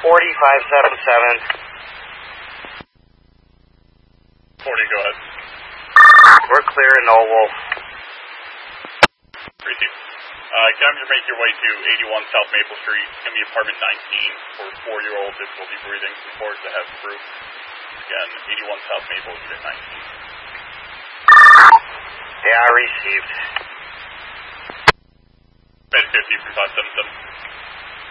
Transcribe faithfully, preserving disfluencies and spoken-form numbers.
forty-five seventy-seven. forty, go ahead. We're clear in Noble. Receive. Uh, can you make your way to eighty-one South Maple Street? It's going to be apartment nineteen for four-year-old difficulty breathing. Reports that have proof. Again, eighty-one South Maple, unit nineteen. Yeah, received. Bed fifty for five seven seven.